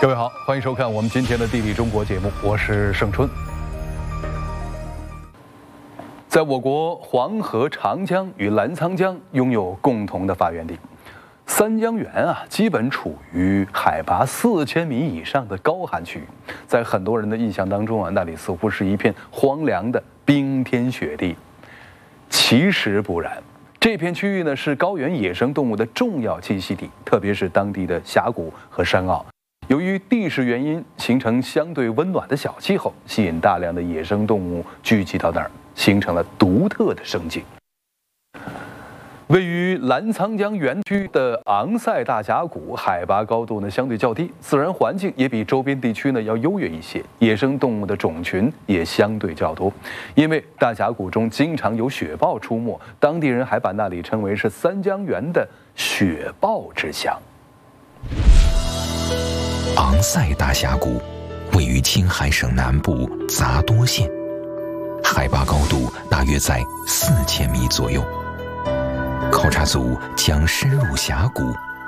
各位好，欢迎收看我们今天的《地理中国》节目，我是盛春。在我国，黄河、长江与澜沧江拥有共同的发源地。三江源基本处于海拔4000米以上的高寒区域，在很多人的印象当中那里似乎是一片荒凉的冰天雪地。其实不然，这片区域呢是高原野生动物的重要栖息地，特别是当地的峡谷和山坳。由于地势原因，形成相对温暖的小气候，吸引大量的野生动物聚集到那儿，形成了独特的生境。位于澜沧江源区的昂塞大峡谷，海拔高度呢相对较低，自然环境也比周边地区呢要优越一些，野生动物的种群也相对较多。因为大峡谷中经常有雪豹出没，当地人还把那里称为是三江源的雪豹之乡。 昂塞大峡谷位于青海省南部杂多县，海拔高度大约在4000米左右。考察组将深入峡谷，